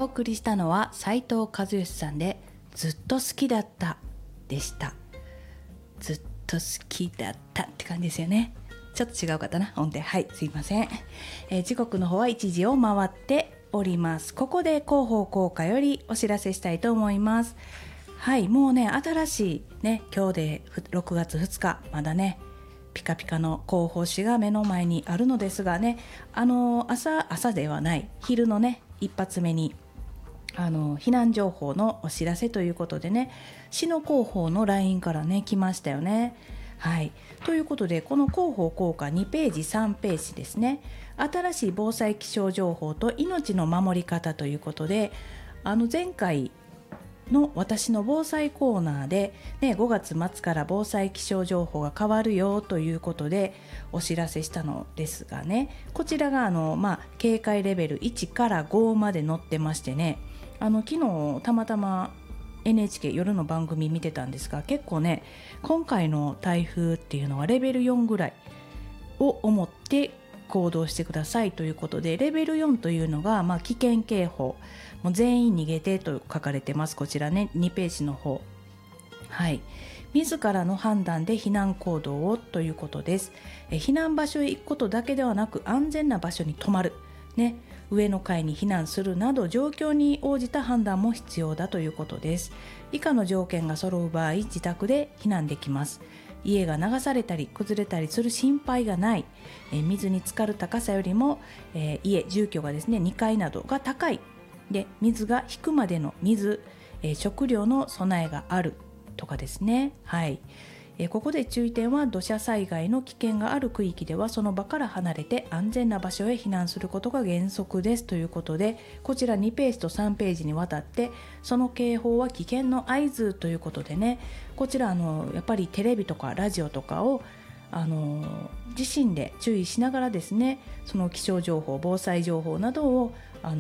お送りしたのは斉藤和義さんでずっと好きだったでした。ずっと好きだったって感じですよね。ちょっと違うかったな音程。はい、すいません。時刻の方は1時を回っております。ここで広報効果よりお知らせしたいと思います。はい、もうね新しいね、今日で6月2日、まだねピカピカの広報誌が目の前にあるのですがね、朝ではない昼のね一発目に避難情報のお知らせということでね、市の広報の LINE からね来ましたよね。はい、ということでこの広報効果2ページ3ページですね、新しい防災気象情報と命の守り方ということで、前回の私の防災コーナーで、ね、5月末から防災気象情報が変わるよということでお知らせしたのですがね、こちらが警戒レベル1から5まで載ってましてね、昨日たまたま NHK 夜の番組見てたんですが、結構ね今回の台風っていうのはレベル4ぐらいを思って行動してくださいということで、レベル4というのが、危険警報、もう全員逃げてと書かれてます。こちらね2ページの方。はい、自らの判断で避難行動をということです。避難場所へ行くことだけではなく、安全な場所に泊まる、ね、上の階に避難するなど状況に応じた判断も必要だということです。以下の条件が揃う場合、自宅で避難できます。家が流されたり崩れたりする心配がない、水に浸かる高さよりも、住居がですね2階などが高いで、水が引くまでの水、食料の備えがあるとかですね。はい、ここで注意点は、土砂災害の危険がある区域ではその場から離れて安全な場所へ避難することが原則ですということで、こちら2ページと3ページにわたってその警報は危険の合図ということでね、こちらやっぱりテレビとかラジオとかを自身で注意しながらですね、その気象情報防災情報などを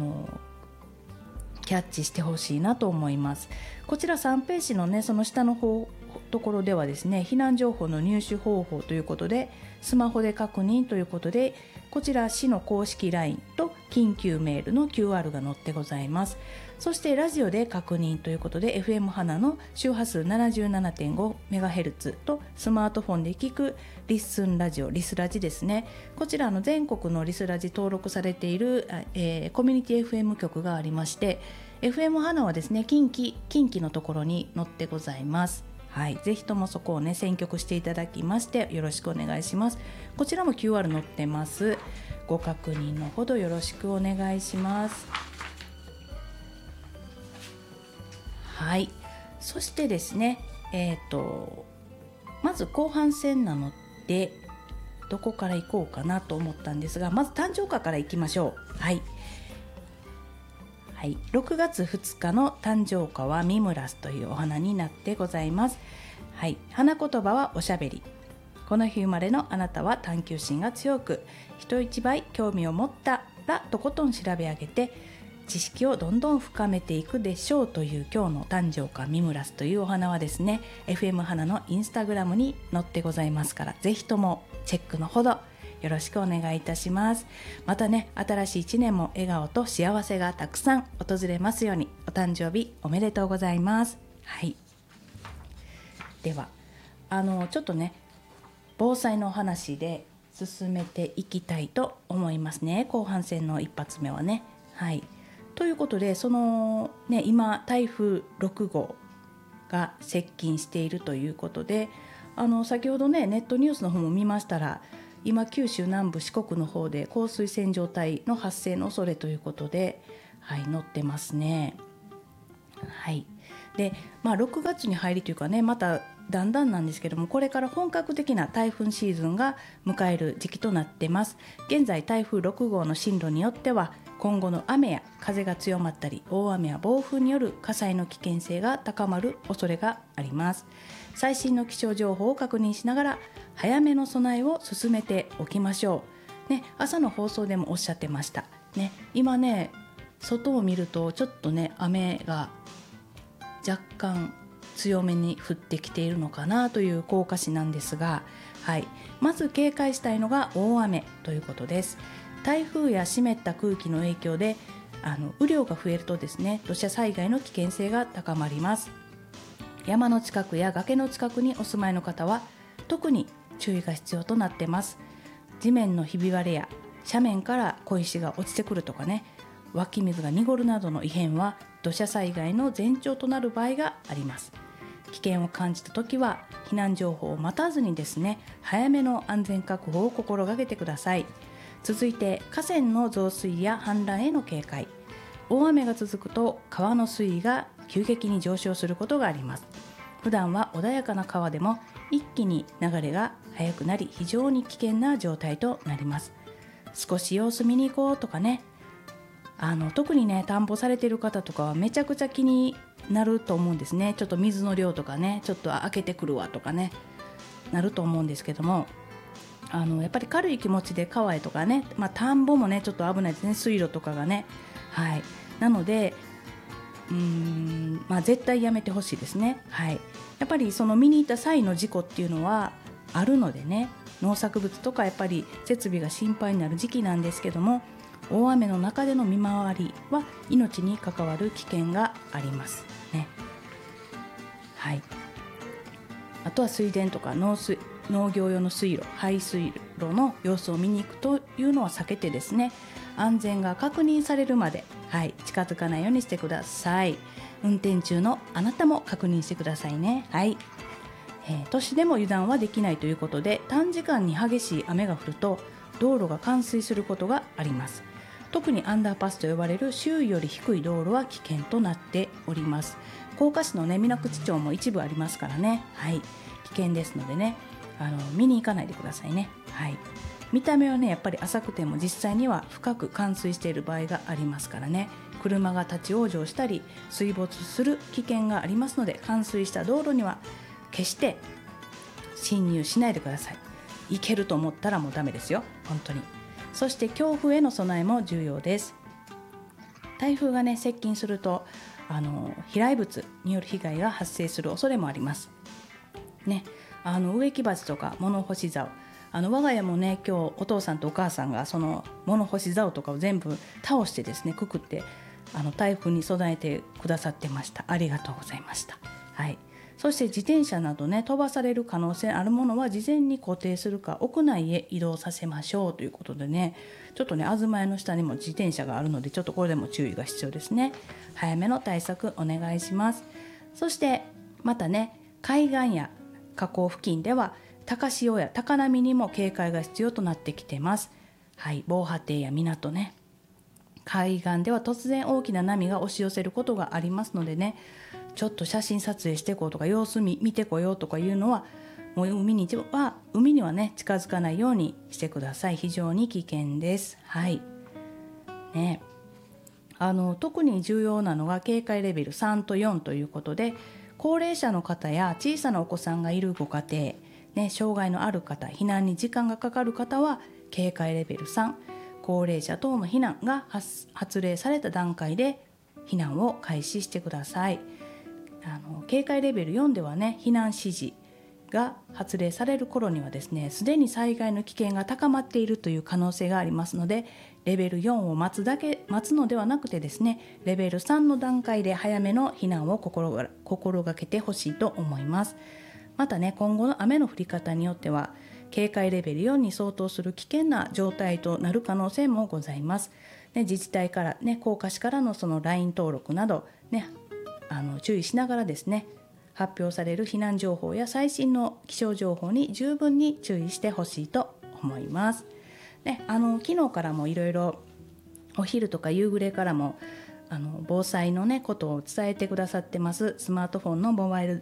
キャッチしてほしいなと思います。こちら3ページのねその下のところではですね、避難情報の入手方法ということでスマホで確認ということで、こちら市の公式 LINE と緊急メールの QR が載ってございます。そしてラジオで確認ということで FM 花の周波数 77.5MHz とスマートフォンで聞くリッスンラジオ、リスラジですね。こちら全国のリスラジ登録されている、コミュニティ FM 局がありまして、 FM 花はですね近畿のところに載ってございます。はい、ぜひともそこをね選曲していただきましてよろしくお願いします。こちらも QR 載ってます。ご確認のほどよろしくお願いします。はい、そしてですね、まず後半戦なのでどこから行こうかなと思ったんですが、まず誕生花から行きましょう。はい、6月2日の誕生花はミムラスというお花になってございます。はい、花言葉はおしゃべり。この日生まれのあなたは探求心が強く、人一倍興味を持ったらとことん調べ上げて知識をどんどん深めていくでしょうという今日の誕生花ミムラスというお花はですね、 FM 花のインスタグラムに載ってございますから、ぜひともチェックのほどよろしくお願いいたします。またね、新しい1年も笑顔と幸せがたくさん訪れますように。お誕生日おめでとうございます。はい、ではちょっとね防災の話で進めていきたいと思いますね。後半戦の一発目はね。はい、ということで今台風6号が接近しているということで、先ほどねネットニュースの方も見ましたら、今九州南部四国の方で降水線状態の発生の恐れということで、はい、載ってますね。はい、で、6月に入りというかね、まただんだんなんですけども、これから本格的な台風シーズンが迎える時期となってます。現在台風6号の進路によっては今後の雨や風が強まったり、大雨や暴風による火災の危険性が高まる恐れがあります。最新の気象情報を確認しながら早めの備えを進めておきましょう、ね、朝の放送でもおっしゃってました、ね、今ね外を見るとちょっとね雨が若干強めに降ってきているのかなという甲賀市なんですが、はい、まず警戒したいのが大雨ということです。台風や湿った空気の影響で雨量が増えるとですね、土砂災害の危険性が高まります。山の近くや崖の近くにお住まいの方は特に注意が必要となっています。地面のひび割れや斜面から小石が落ちてくるとかね、湧き水が濁るなどの異変は土砂災害の前兆となる場合があります。危険を感じたときは避難情報を待たずにですね、早めの安全確保を心がけてください。続いて河川の増水や氾濫への警戒。大雨が続くと川の水位が急激に上昇することがあります。普段は穏やかな川でも一気に流れが速くなり、非常に危険な状態となります。少し様子見に行こうとかね、特にね、田んぼされている方とかはめちゃくちゃ気になると思うんですね。ちょっと水の量とかね、ちょっと開けてくるわとかね、なると思うんですけども、やっぱり軽い気持ちで川へとかね、田んぼもねちょっと危ないですね、水路とかがね。はい、なので絶対やめてほしいですね。はい、やっぱりその見に行った際の事故っていうのはあるのでね、農作物とかやっぱり設備が心配になる時期なんですけども、大雨の中での見回りは命に関わる危険がありますね。はい、あとは水田とか農業用の水路、排水路の様子を見に行くというのは避けてですね、安全が確認されるまで、近づかないようにしてください。運転中のあなたも確認してくださいね。都市でも油断はできないということで、短時間に激しい雨が降ると道路が冠水することがあります。特にアンダーパスと呼ばれる周囲より低い道路は危険となっております。甲賀市のね、水口町も一部ありますからね。危険ですのでね、見に行かないでくださいね。見た目はねやっぱり浅くても実際には深く冠水している場合がありますからね、車が立ち往生したり水没する危険がありますので、冠水した道路には決して進入しないでください。行けると思ったらもうダメですよ、本当に。そして強風への備えも重要です。台風がね接近すると飛来物による被害が発生する恐れもありますね。植木鉢とか物干し竿、我が家もね今日お父さんとお母さんがその物干し竿とかを全部倒してですね、くくって台風に備えてくださってました。ありがとうございました。そして自転車などね、飛ばされる可能性あるものは事前に固定するか屋内へ移動させましょうということでね、ちょっとね東屋の下にも自転車があるので、ちょっとこれでも注意が必要ですね。早めの対策お願いします。そしてまたね、海岸や河口付近では高潮や高波にも警戒が必要となってきています。防波堤や港ね、海岸では突然大きな波が押し寄せることがありますのでね、ちょっと写真撮影してこうとか様子見てこようとかいうのはもう海にはね近づかないようにしてください。非常に危険です。特に重要なのが警戒レベル3と4ということで、高齢者の方や小さなお子さんがいるご家庭、障害のある方、避難に時間がかかる方は警戒レベル3、高齢者等の避難が発令された段階で避難を開始してください。警戒レベル4ではね、避難指示が発令される頃にはですね、すでに災害の危険が高まっているという可能性がありますので、レベル4を待つのではなくてですね、レベル3の段階で早めの避難を心がけてほしいと思います。またね、今後の雨の降り方によっては警戒レベル4に相当する危険な状態となる可能性もございます。自治体からね、甲賀市からのその LINE 登録などね、注意しながらですね、発表される避難情報や最新の気象情報に十分に注意してほしいと思います。昨日からもいろいろお昼とか夕暮れからも防災のねことを伝えてくださってます。スマートフォンのモバイル